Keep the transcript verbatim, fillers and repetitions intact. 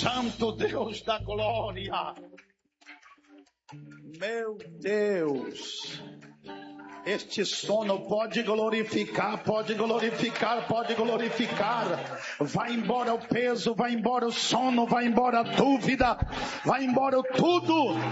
Santo Deus da glória. Meu Deus. Este sono pode glorificar, pode glorificar, pode glorificar. Vai embora o peso, vai embora o sono, vai embora a dúvida, vai embora tudo.